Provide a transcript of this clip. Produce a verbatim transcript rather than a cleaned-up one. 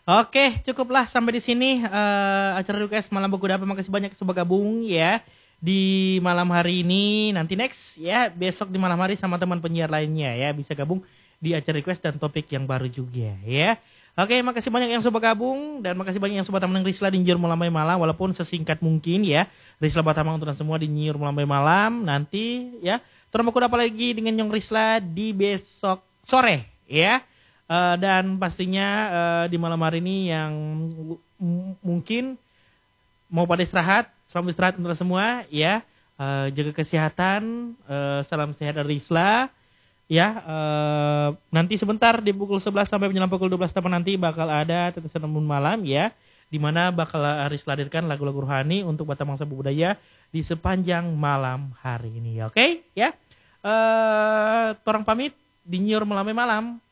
Oke, cukuplah sampai di sini uh, acara request malam Bakudapa. Makasih banyak sudah gabung ya di malam hari ini. Nanti next ya besok di malam hari sama teman penyiar lainnya ya bisa gabung di acara request dan topik yang baru juga ya. Oke, makasih banyak yang sudah gabung dan makasih banyak yang sudah teman Risla di Nyur Malam Malam walaupun sesingkat mungkin ya. Risla Batamang untuk semua di Nyur Malam Malam nanti ya. Terus Bakudapa lagi dengan Nyong Risla di besok sore ya. Uh, dan pastinya uh, di malam hari ini yang m- mungkin mau pada istirahat, selamat istirahat untuk semua ya. Uh, jaga kesehatan, uh, salam sehat dari Risla ya. Uh, nanti sebentar di pukul sebelas sampai menjelang pukul dua belas teman nanti bakal ada tetesan embun malam ya, di mana bakal Risla hadirkan lagu-lagu rohani untuk Batam Bangsa Budaya di sepanjang malam hari ini. Oke okay? Ya. Uh, torang pamit di Nyur Malam Malam.